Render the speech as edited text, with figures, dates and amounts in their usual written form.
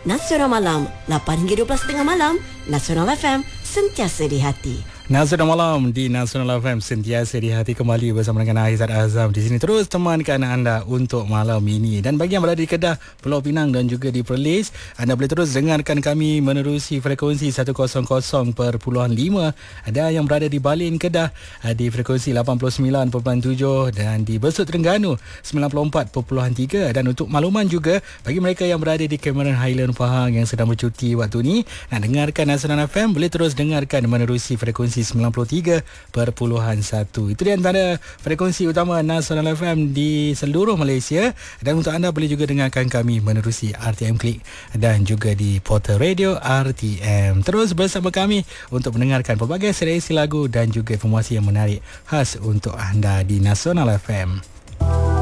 Nasional Malam 8 hingga 12.30 malam. Nasional FM, sentiasa di hati. Nasional Malam di Nasional FM, sentiasa di hati, kembali bersama dengan Aizat Azam di sini terus temankan anda untuk malam ini. Dan bagi yang berada di Kedah, Pulau Pinang dan juga di Perlis, anda boleh terus dengarkan kami menerusi frekuensi 100.5. Ada yang berada di Balin, Kedah di frekuensi 89.7 dan di Besut, Terengganu 94.3. Dan untuk makluman juga bagi mereka yang berada di Cameron Highland, Pahang yang sedang bercuti waktu ni, nak dengarkan Nasional FM, boleh terus dengarkan menerusi frekuensi 93.1. Itu di antara frekuensi utama Nasional FM di seluruh Malaysia. Dan untuk anda boleh juga dengarkan kami menerusi RTM Klik dan juga di portal radio RTM. Terus bersama kami untuk mendengarkan pelbagai seleksi lagu dan juga informasi yang menarik khas untuk anda di Nasional FM.